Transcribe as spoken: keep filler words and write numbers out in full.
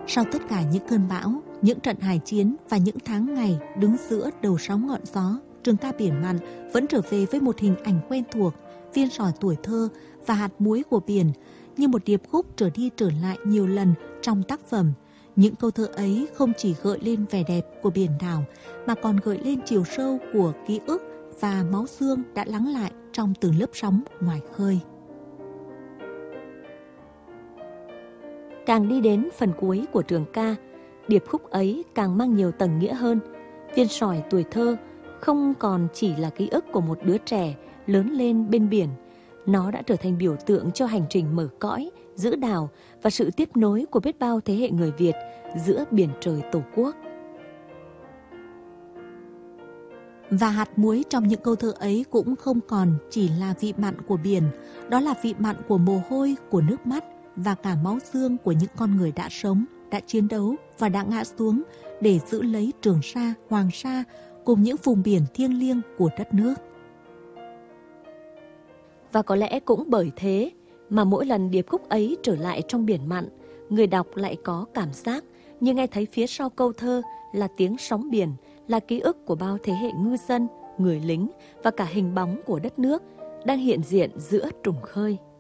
Sau tất cả những cơn bão, những trận hải chiến và những tháng ngày đứng giữa đầu sóng ngọn gió, trường ca biển mặn vẫn trở về với một hình ảnh quen thuộc, viên sỏi tuổi thơ và hạt muối của biển, như một điệp khúc trở đi trở lại nhiều lần trong tác phẩm. Những câu thơ ấy không chỉ gợi lên vẻ đẹp của biển đảo, mà còn gợi lên chiều sâu của ký ức và máu xương đã lắng lại trong từng lớp sóng ngoài khơi. Càng đi đến phần cuối của trường ca, điệp khúc ấy càng mang nhiều tầng nghĩa hơn. Viên sỏi tuổi thơ không còn chỉ là ký ức của một đứa trẻ lớn lên bên biển. Nó đã trở thành biểu tượng cho hành trình mở cõi, giữ đảo và sự tiếp nối của biết bao thế hệ người Việt giữa biển trời Tổ quốc. Và hạt muối trong những câu thơ ấy cũng không còn chỉ là vị mặn của biển, đó là vị mặn của mồ hôi, của nước mắt và cả máu xương của những con người đã sống, đã chiến đấu và đã ngã xuống để giữ lấy Trường Sa, Hoàng Sa cùng những vùng biển thiêng liêng của đất nước. Và có lẽ cũng bởi thế mà mỗi lần điệp khúc ấy trở lại trong biển mặn, người đọc lại có cảm giác như nghe thấy phía sau câu thơ là tiếng sóng biển, là ký ức của bao thế hệ ngư dân, người lính và cả hình bóng của đất nước đang hiện diện giữa trùng khơi.